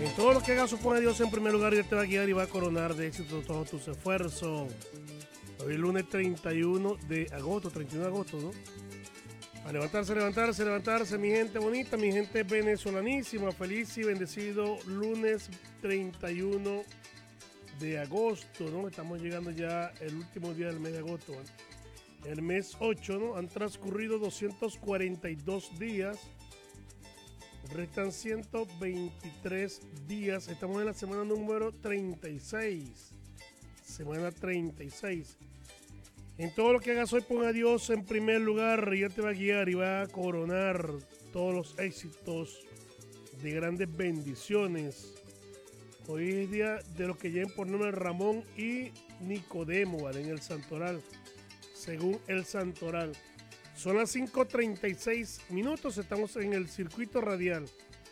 En todo lo que hagas, supone a Dios en primer lugar y Él te va a guiar y va a coronar de éxito todos tus esfuerzos. Hoy es lunes 31 de agosto, 31 de agosto, ¿no? A levantarse, levantarse, levantarse, mi gente bonita, mi gente venezolanísima, feliz y bendecido lunes 31 de agosto, ¿no? Estamos llegando ya el último día del mes de agosto, ¿no? El mes 8, ¿no? Han transcurrido 242 días, restan 123 días, estamos en la semana número 36, semana 36. En todo lo que hagas hoy, pon a Dios en primer lugar y Él te va a guiar y va a coronar todos los éxitos de grandes bendiciones. Hoy es día de los que lleven por nombre Ramón y Nicodemo, ¿vale? En el Santoral, según el Santoral. Son las 5:36 minutos, estamos en el circuito radial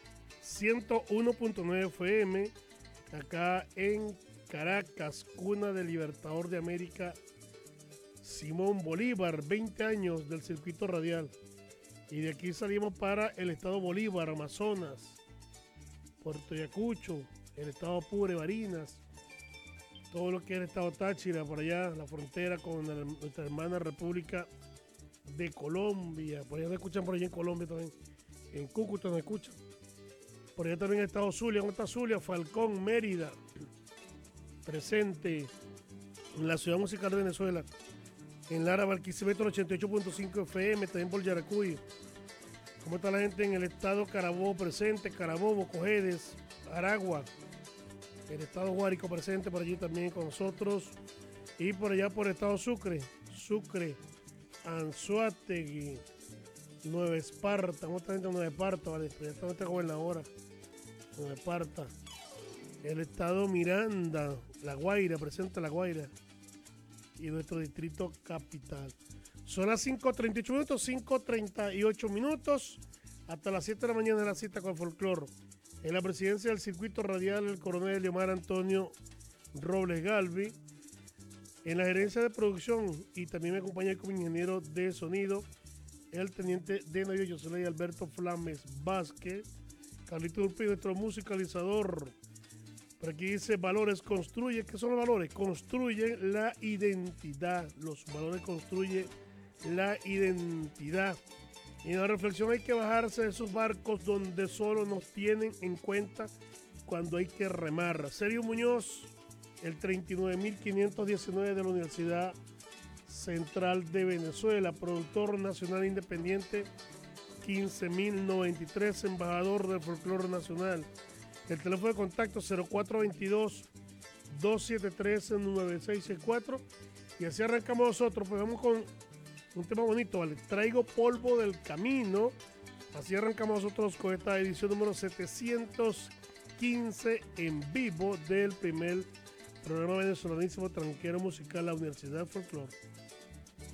101.9 FM, acá en Caracas, cuna del Libertador de América, Simón Bolívar, 20 años del circuito radial. Y de aquí salimos para el estado Bolívar, Amazonas, Puerto Ayacucho, el estado Apure, Barinas, todo lo que es el estado Táchira, por allá, la frontera con nuestra hermana República de Colombia. Por allá nos escuchan, por allá en Colombia también. En Cúcuta nos escuchan. Por allá también el estado Zulia. ¿Dónde está Zulia? Falcón, Mérida. Presente en la ciudad musical de Venezuela. En Lara, Barquisimeto, 88.5 FM. También por Yaracuy. ¿Cómo está la gente en el estado Carabobo presente? Carabobo, Cojedes, Aragua. El estado Guárico presente por allí también con nosotros. Y por allá por el estado Sucre. Sucre, Anzoátegui, Nueva Esparta. ¿Cómo está la gente en Nueva Esparta? Vale, ya está nuestra gobernadora. Nueva Esparta. El estado Miranda, La Guaira, presente La Guaira. Y nuestro distrito capital. Son las 5:38 minutos, 5:38 minutos. Hasta las 7 de la mañana la cita con el folclore. En la presidencia del circuito radial, el coronel Leomar Antonio Robles Galvi. En la gerencia de producción, y también me acompaña como ingeniero de sonido, el teniente de navío José Alberto Flames Vázquez. Carlito Urpi, nuestro musicalizador. Por aquí dice, valores construye. ¿Qué son los valores? Construyen la identidad. Los valores construyen la identidad. Y en la reflexión hay que bajarse de esos barcos donde solo nos tienen en cuenta cuando hay que remar. Sergio Muñoz, el 39.519 de la Universidad Central de Venezuela, productor nacional independiente, 15.093, embajador del folclore nacional. El teléfono de contacto 0422-273-9664. Y así arrancamos nosotros, pues vamos con un tema bonito, ¿vale? Traigo polvo del camino. Así arrancamos nosotros con esta edición número 715 en vivo del primer programa venezolanísimo tranquero musical, la Universidad del Folclore.